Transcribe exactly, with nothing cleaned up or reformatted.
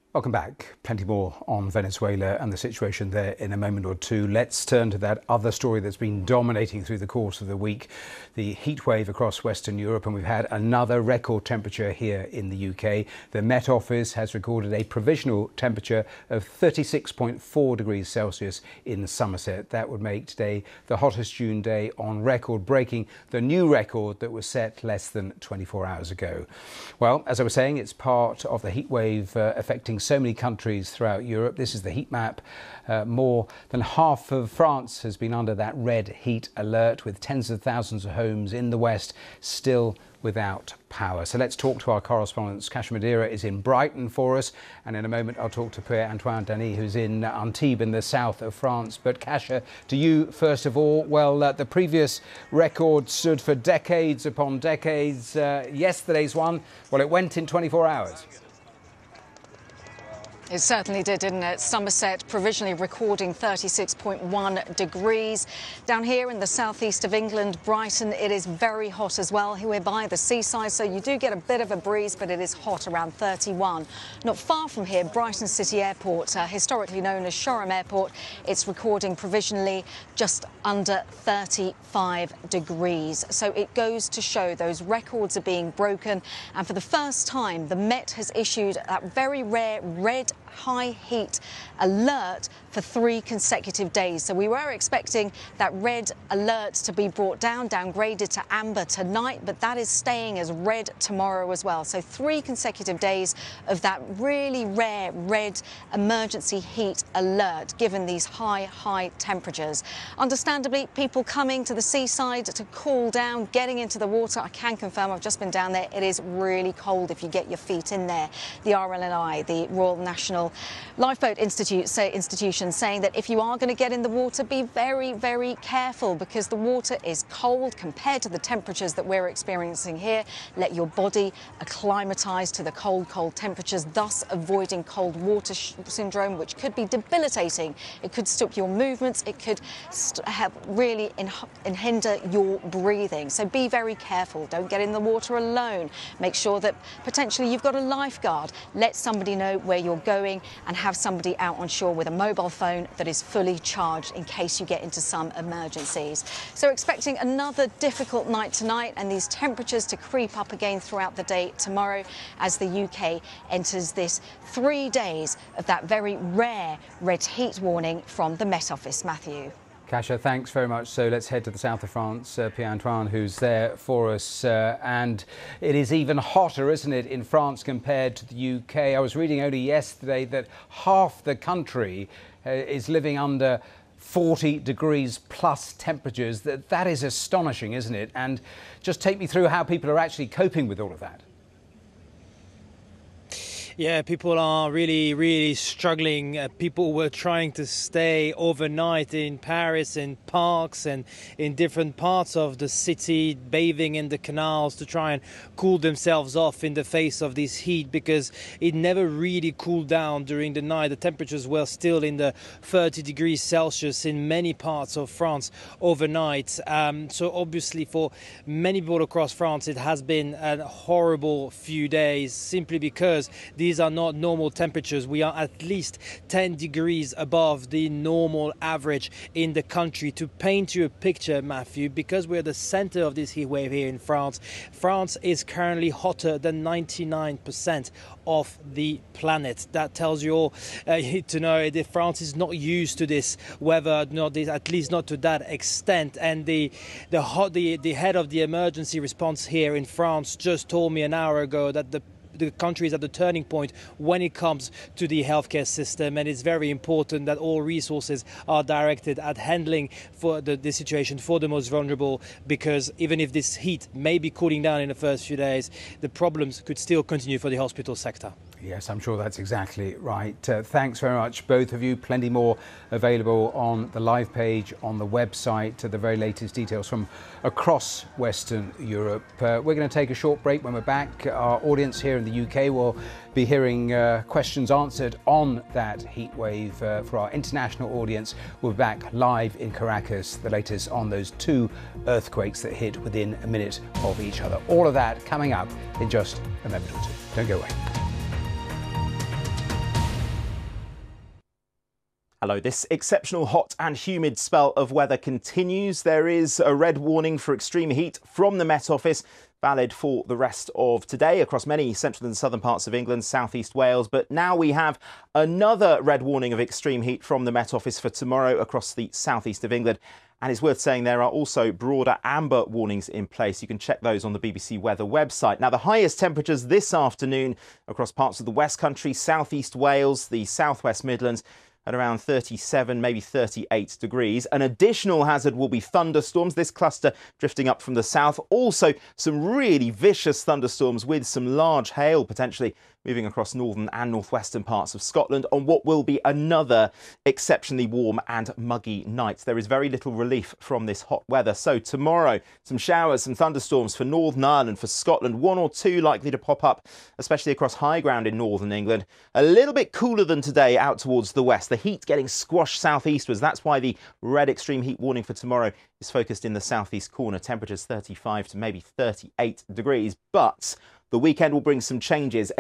Welcome back. Plenty more on Venezuela and the situation there in a moment or two. Let's turn to that other story that's been dominating through the course of the week, the heat wave across Western Europe, and we've had another record temperature here in the U K. The Met Office has recorded a provisional temperature of thirty-six point four degrees Celsius in Somerset. That would make today the hottest June day on record, breaking the new record that was set less than twenty-four hours ago. Well, as I was saying, it's part of the heat wave uh, affecting so many countries throughout Europe. This is the heat map. Uh, more than half of France has been under that red heat alert, with tens of thousands of homes in the west still without power. So let's talk to our correspondent. Kasia Madeira is in Brighton for us, and in a moment I'll talk to Pierre-Antoine Denis, who's in Antibes in the south of France. But Kasia, to you first of all, well, uh, the previous record stood for decades upon decades. Uh, yesterday's one, well, it went in twenty-four hours. It certainly did, didn't it? Somerset provisionally recording thirty-six point one degrees. Down here in the southeast of England, Brighton, it is very hot as well. We're by the seaside, so you do get a bit of a breeze, but it is hot, around thirty-one. Not far from here, Brighton City Airport, uh, historically known as Shoreham Airport, it's recording provisionally just under thirty-five degrees. So it goes to show those records are being broken. And for the first time, the Met has issued that very rare red high heat alert for three consecutive days. So we were expecting that red alert to be brought down, downgraded to amber tonight, but that is staying as red tomorrow as well. So three consecutive days of that really rare red emergency heat alert, given these high, high temperatures. Understandably, people coming to the seaside to cool down, getting into the water. I can confirm, I've just been down there, it is really cold if you get your feet in there. The R L N I, the Royal National Lifeboat Institute, say, institution, saying that if you are going to get in the water, be very, very careful, because the water is cold compared to the temperatures that we're experiencing here. Let your body acclimatise to the cold, cold temperatures, thus avoiding cold water syndrome, which could be debilitating. It could stop your movements. It could have really in, in hinder your breathing. So be very careful. Don't get in the water alone. Make sure that potentially you've got a lifeguard. Let somebody know where you're going, and have somebody out on shore with a mobile phone that is fully charged in case you get into some emergencies. So expecting another difficult night tonight, and these temperatures to creep up again throughout the day tomorrow as the U K enters this three days of that very rare red heat warning from the Met Office. Matthew. Kasia, thanks very much. So let's head to the south of France. Uh, Pierre-Antoine, who's there for us. Uh, and it is even hotter, isn't it, in France compared to the U K? I was reading only yesterday that half the country uh, is living under forty degrees plus temperatures. That, that is astonishing, isn't it? And just take me through how people are actually coping with all of that. Yeah, people are really, really struggling. Uh, people were trying to stay overnight in Paris, in parks and in different parts of the city, bathing in the canals to try and cool themselves off in the face of this heat, because it never really cooled down during the night. The temperatures were still in the thirty degrees Celsius in many parts of France overnight. Um, so obviously for many people across France, it has been a horrible few days, simply because the These are not normal temperatures. We are at least ten degrees above the normal average in the country. To paint you a picture, Matthew, because we're the center of this heat wave here in France, France is currently hotter than ninety-nine percent of the planet. That tells you all uh, to know that France is not used to this weather, not this, at least not to that extent. And the the, hot, the the head of the emergency response here in France just told me an hour ago that the The country is at the turning point when it comes to the healthcare system, and it's very important that all resources are directed at handling for the, the situation for the most vulnerable, because even if this heat may be cooling down in the first few days, the problems could still continue for the hospital sector. Yes, I'm sure that's exactly right. Uh, thanks very much, both of you. Plenty more available on the live page on the website, to the very latest details from across Western Europe. Uh, we're going to take a short break. When we're back, our audience here in the U K will be hearing uh, questions answered on that heat wave. Uh, for our international audience, we'll be back live in Caracas, the latest on those two earthquakes that hit within a minute of each other. All of that coming up in just a moment or two. Don't go away. Hello, this exceptional hot and humid spell of weather continues. There is a red warning for extreme heat from the Met Office, valid for the rest of today across many central and southern parts of England, South East Wales. But now we have another red warning of extreme heat from the Met Office for tomorrow across the South East of England. And it's worth saying there are also broader amber warnings in place. You can check those on the B B C Weather website. Now, the highest temperatures this afternoon across parts of the West Country, South East Wales, the South West Midlands, at around thirty-seven, maybe thirty-eight degrees. An additional hazard will be thunderstorms, this cluster drifting up from the south. Also, some really vicious thunderstorms with some large hail potentially moving across northern and northwestern parts of Scotland on what will be another exceptionally warm and muggy night. There is very little relief from this hot weather. So tomorrow, some showers, some thunderstorms for Northern Ireland, for Scotland, one or two likely to pop up, especially across high ground in northern England. A little bit cooler than today out towards the west. The heat getting squashed southeastwards. That's why the red extreme heat warning for tomorrow is focused in the southeast corner. Temperatures thirty-five to maybe thirty-eight degrees. But the weekend will bring some changes.